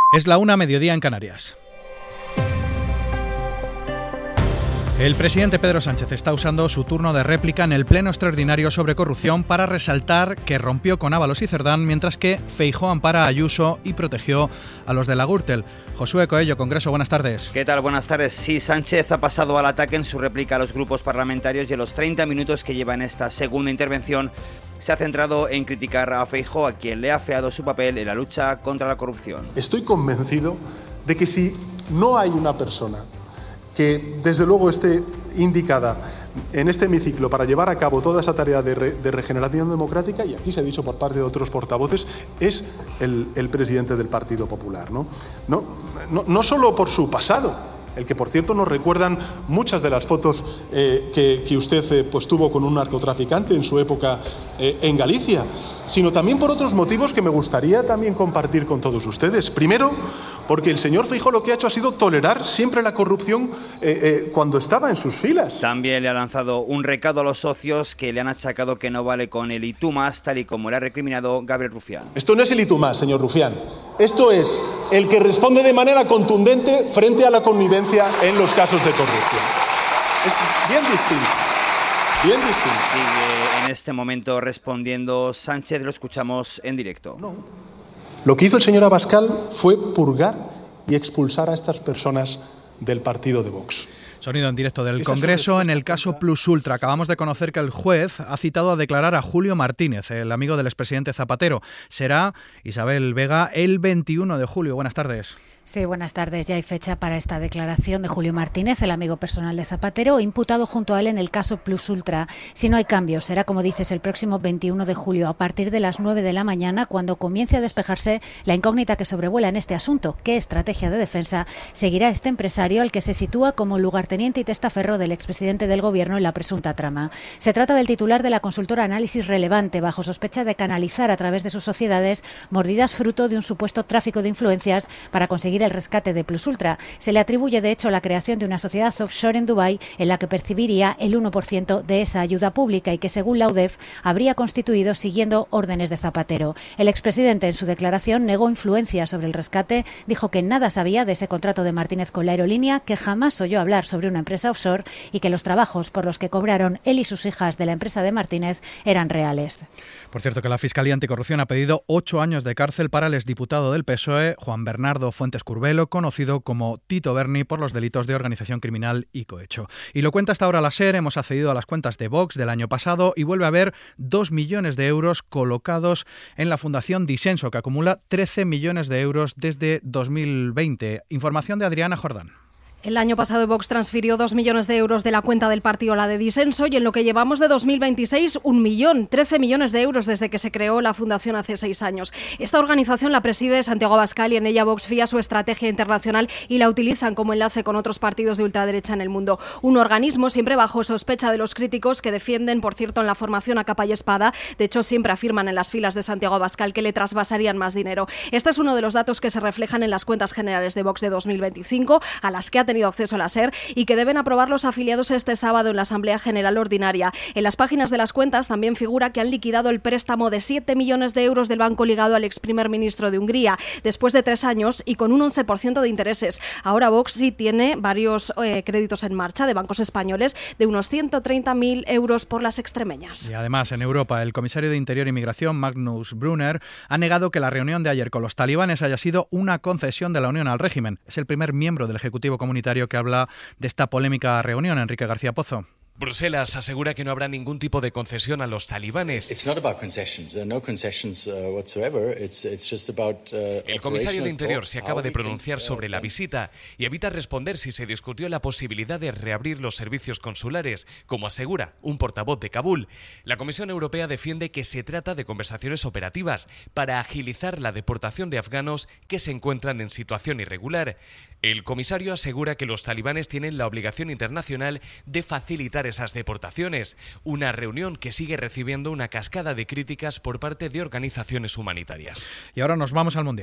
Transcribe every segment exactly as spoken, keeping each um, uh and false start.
Es la una, mediodía en Canarias. El presidente Pedro Sánchez está usando su turno de réplica en el pleno extraordinario sobre corrupción para resaltar que rompió con Ábalos y Cerdán, mientras que Feijóo ampara a Ayuso y protegió a los de la Gürtel. Josué Coello, Congreso, buenas tardes. ¿Qué tal? Buenas tardes. Sí, Sánchez ha pasado al ataque en su réplica a los grupos parlamentarios y en los treinta minutos que lleva en esta segunda intervención se ha centrado en criticar a Feijóo, a quien le ha afeado su papel en la lucha contra la corrupción. Estoy convencido de que si no hay una persona que desde luego esté indicada en este hemiciclo para llevar a cabo toda esa tarea de, re, de regeneración democrática, y aquí se ha dicho por parte de otros portavoces, es el, el presidente del Partido Popular, ¿no? No, no, no solo por su pasado, el que por cierto nos recuerdan muchas de las fotos eh, que, que usted eh, pues, tuvo con un narcotraficante en su época eh, en Galicia, sino también por otros motivos que me gustaría también compartir con todos ustedes. Primero, porque el señor Feijóo lo que ha hecho ha sido tolerar siempre la corrupción eh, eh, cuando estaba en sus filas. También le ha lanzado un recado a los socios que le han achacado que no vale con el y tú más, tal y como le ha recriminado Gabriel Rufián. Esto no es el y tú más, señor Rufián. Esto es el que responde de manera contundente frente a la connivencia en los casos de corrupción. Es bien distinto. Bien distinto. Sigue en este momento respondiendo Sánchez, lo escuchamos en directo. No. Lo que hizo el señor Abascal fue purgar y expulsar a estas personas del partido de Vox. Sonido en directo del Congreso. En el caso Plus Ultra, acabamos de conocer que el juez ha citado a declarar a Julio Martínez, el amigo del expresidente Zapatero. Será, Isabel Vega, el veintiuno de julio. Buenas tardes. Sí, buenas tardes. Ya hay fecha para esta declaración de Julio Martínez, el amigo personal de Zapatero, imputado junto a él en el caso Plus Ultra. Si no hay cambios, será, como dices, el próximo veintiuno de julio, a partir de las nueve de la mañana, cuando comience a despejarse la incógnita que sobrevuela en este asunto. ¿Qué estrategia de defensa seguirá este empresario, al que se sitúa como lugarteniente y testaferro del expresidente del Gobierno en la presunta trama? Se trata del titular de la consultora Análisis Relevante, bajo sospecha de canalizar a través de sus sociedades mordidas fruto de un supuesto tráfico de influencias para conseguir el rescate de Plus Ultra. Se le atribuye, de hecho, la creación de una sociedad offshore en Dubái en la que percibiría el uno por ciento de esa ayuda pública y que, según la U D E F, habría constituido siguiendo órdenes de Zapatero. El expresidente, en su declaración, negó influencia sobre el rescate, dijo que nada sabía de ese contrato de Martínez con la aerolínea, que jamás oyó hablar sobre una empresa offshore y que los trabajos por los que cobraron él y sus hijas de la empresa de Martínez eran reales. Por cierto, que la Fiscalía Anticorrupción ha pedido ocho años de cárcel para el exdiputado del P S O E, Juan Bernardo Fuentes Curbelo, conocido como Tito Berni, por los delitos de organización criminal y cohecho. Y lo cuenta hasta ahora la SER. Hemos accedido a las cuentas de Vox del año pasado y vuelve a haber dos millones de euros colocados en la Fundación Disenso, que acumula trece millones de euros desde dos mil veinte. Información de Adriana Jordán. El año pasado Vox transfirió dos millones de euros de la cuenta del partido a la de Disenso, y en lo que llevamos de dos mil veintiséis, un millón, trece millones de euros desde que se creó la fundación hace seis años. Esta organización la preside Santiago Abascal y en ella Vox fía su estrategia internacional y la utilizan como enlace con otros partidos de ultraderecha en el mundo. Un organismo siempre bajo sospecha de los críticos, que defienden, por cierto, en la formación a capa y espada. De hecho, siempre afirman en las filas de Santiago Abascal que le trasvasarían más dinero. Este es uno de los datos que se reflejan en las cuentas generales de Vox de dos mil veinticinco, a las que ha tenido acceso a la SER y que deben aprobar los afiliados este sábado en la Asamblea General Ordinaria. En las páginas de las cuentas también figura que han liquidado el préstamo de siete millones de euros del banco ligado al ex primer ministro de Hungría, después de tres años y con un once por ciento de intereses. Ahora Vox sí tiene varios eh, créditos en marcha de bancos españoles de unos ciento treinta mil euros por las extremeñas. Y además, en Europa, el comisario de Interior y Migración, Magnus Brunner, ha negado que la reunión de ayer con los talibanes haya sido una concesión de la Unión al régimen. Es el primer miembro del Ejecutivo Comunitario que habla de esta polémica reunión. Enrique García Pozo. Bruselas asegura que no habrá ningún tipo de concesión a los talibanes. El comisario de Interior se acaba de pronunciar sobre la visita y evita responder si se discutió la posibilidad de reabrir los servicios consulares, como asegura un portavoz de Kabul. La Comisión Europea defiende que se trata de conversaciones operativas para agilizar la deportación de afganos que se encuentran en situación irregular. El comisario asegura que los talibanes tienen la obligación internacional de facilitar esas deportaciones, una reunión que sigue recibiendo una cascada de críticas por parte de organizaciones humanitarias. Y ahora nos vamos al Mundial.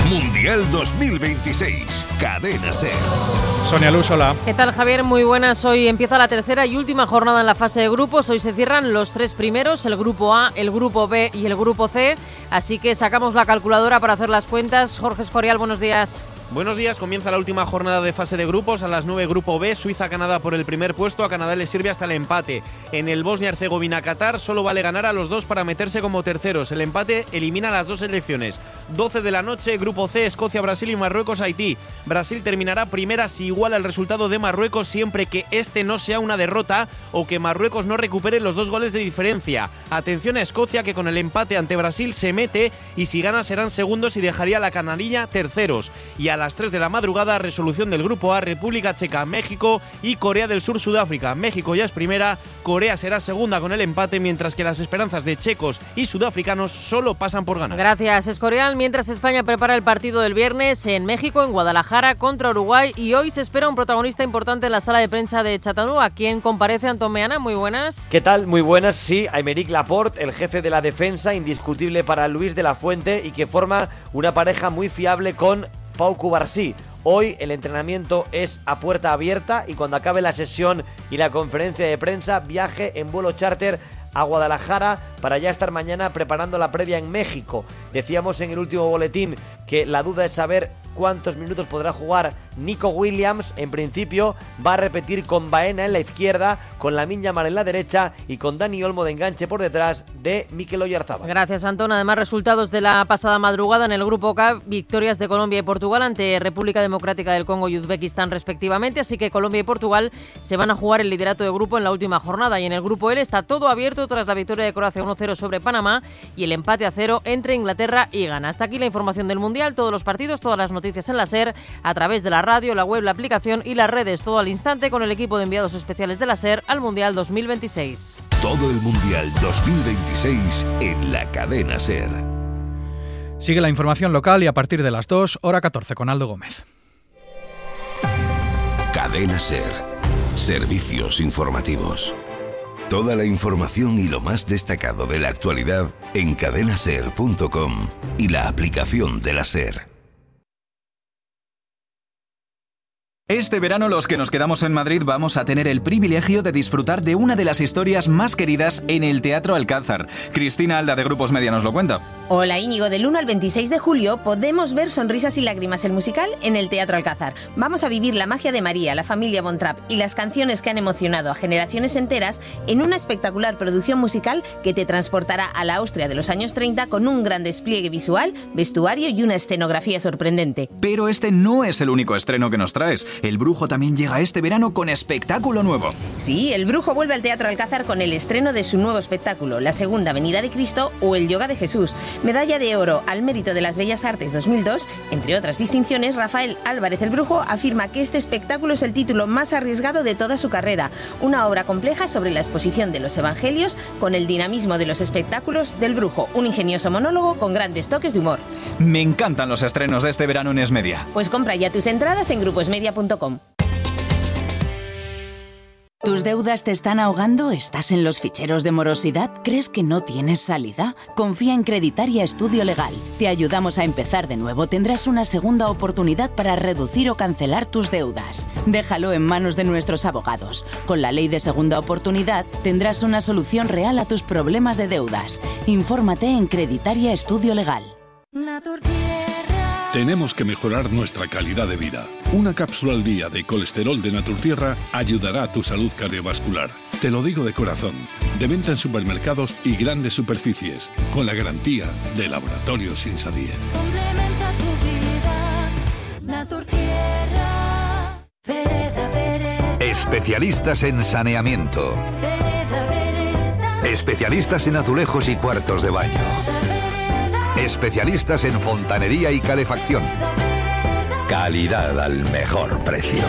Mundial dos mil veintiséis. Cadena SER. Sonia Luz, hola. ¿Qué tal, Javier? Muy buenas. Hoy empieza la tercera y última jornada en la fase de grupos. Hoy se cierran los tres primeros, el grupo A, el grupo B y el grupo C. Así que sacamos la calculadora para hacer las cuentas. Jorge Escorial, buenos días. Buenos días, comienza la última jornada de fase de grupos. A las nueve, grupo B, Suiza-Canadá por el primer puesto. A Canadá le sirve hasta el empate. En el Bosnia-Herzegovina-Qatar solo vale ganar a los dos para meterse como terceros. El empate elimina a las dos selecciones. doce de la noche, grupo C, Escocia, Brasil y Marruecos-Haití. Brasil terminará primera si iguala el resultado de Marruecos siempre que este no sea una derrota o que Marruecos no recupere los dos goles de diferencia. Atención a Escocia, que con el empate ante Brasil se mete y si gana serán segundos y dejaría a la canarilla terceros. Y a A las tres de la madrugada, resolución del grupo A, República Checa, México y Corea del Sur, Sudáfrica. México ya es primera, Corea será segunda con el empate, mientras que las esperanzas de checos y sudafricanos solo pasan por ganar. Gracias, Escorial. Mientras España prepara el partido del viernes en México, en Guadalajara, contra Uruguay, y hoy se espera un protagonista importante en la sala de prensa de Chattanooga. ¿Quién comparece? Antón Meana, muy buenas. ¿Qué tal? Muy buenas, sí, Aymeric Laporte, el jefe de la defensa, indiscutible para Luis de la Fuente y que forma una pareja muy fiable con Pau Cubarsí. Hoy el entrenamiento es a puerta abierta y cuando acabe la sesión y la conferencia de prensa, viaje en vuelo charter a Guadalajara para ya estar mañana preparando la previa en México. Decíamos en el último boletín que la duda es saber cuántos minutos podrá jugar Nico Williams. En principio va a repetir con Baena en la izquierda, con Lamine Yamal en la derecha y con Dani Olmo de enganche por detrás de Mikel Oyarzabal. Gracias, Antón. Además, resultados de la pasada madrugada en el grupo K, victorias de Colombia y Portugal ante República Democrática del Congo y Uzbekistán respectivamente, así que Colombia y Portugal se van a jugar el liderato de grupo en la última jornada. Y en el grupo L está todo abierto tras la victoria de Croacia uno cero sobre Panamá y el empate a cero entre Inglaterra y Ghana. Hasta aquí la información del Mundial, todos los partidos, todas las noticias en la SER, a través de la radio, la web, la aplicación y las redes, todo al instante con el equipo de enviados especiales de la SER al Mundial dos mil veintiséis. Todo el Mundial dos mil veintiséis en la cadena SER. Sigue la información local y a partir de las dos, hora catorce, con Aldo Gómez. Cadena SER. Servicios informativos. Toda la información y lo más destacado de la actualidad en cadena ser punto com y la aplicación de la SER. Este verano los que nos quedamos en Madrid vamos a tener el privilegio de disfrutar de una de las historias más queridas en el Teatro Alcázar. Cristina Alda de Grupos Media nos lo cuenta. Hola Íñigo, del uno al veintiséis de julio podemos ver Sonrisas y Lágrimas, el musical, en el Teatro Alcázar. Vamos a vivir la magia de María, la familia Von Trapp y las canciones que han emocionado a generaciones enteras en una espectacular producción musical que te transportará a la Austria de los años treinta con un gran despliegue visual, vestuario y una escenografía sorprendente. Pero este no es el único estreno que nos traes. El Brujo también llega este verano con espectáculo nuevo. Sí, El Brujo vuelve al Teatro Alcázar con el estreno de su nuevo espectáculo, La Segunda Venida de Cristo o El Yoga de Jesús. Medalla de oro al mérito de las Bellas Artes dos mil dos, entre otras distinciones, Rafael Álvarez el Brujo afirma que este espectáculo es el título más arriesgado de toda su carrera. Una obra compleja sobre la exposición de los evangelios con el dinamismo de los espectáculos del Brujo. Un ingenioso monólogo con grandes toques de humor. Me encantan los estrenos de este verano en Esmedia. Pues compra ya tus entradas en gruposmedia punto com. ¿Tus deudas te están ahogando? ¿Estás en los ficheros de morosidad? ¿Crees que no tienes salida? Confía en Creditaria Estudio Legal. Te ayudamos a empezar de nuevo. Tendrás una segunda oportunidad para reducir o cancelar tus deudas. Déjalo en manos de nuestros abogados. Con la ley de segunda oportunidad tendrás una solución real a tus problemas de deudas. Infórmate en Creditaria Estudio Legal. Tenemos que mejorar nuestra calidad de vida. Una cápsula al día de colesterol de Naturtierra ayudará a tu salud cardiovascular. Te lo digo de corazón. De venta en supermercados y grandes superficies, con la garantía de Laboratorios Insadie. Complementa tu vida. Naturtierra. Vereda, vereda. Especialistas en saneamiento. Vereda, vereda. Especialistas en azulejos y cuartos de baño. Especialistas en fontanería y calefacción. Calidad al mejor precio.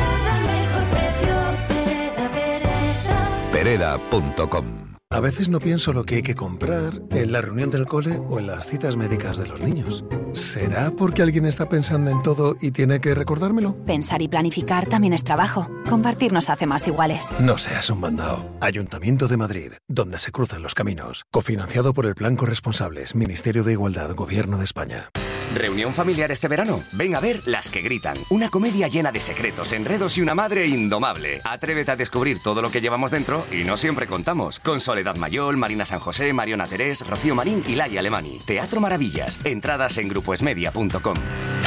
Vereda punto com. A veces no pienso lo que hay que comprar en la reunión del cole o en las citas médicas de los niños. ¿Será porque alguien está pensando en todo y tiene que recordármelo? Pensar y planificar también es trabajo. Compartir nos hace más iguales. No seas un mandao. Ayuntamiento de Madrid, donde se cruzan los caminos. Cofinanciado por el Plan Corresponsables, Ministerio de Igualdad, Gobierno de España. ¿Reunión familiar este verano? Ven a ver Las que gritan. Una comedia llena de secretos, enredos y una madre indomable. Atrévete a descubrir todo lo que llevamos dentro y no siempre contamos. Con Soledad Mayol, Marina San José, Mariona Terés, Rocío Marín y Laia Alemani. Teatro Maravillas. Entradas en grupo esmedia punto com.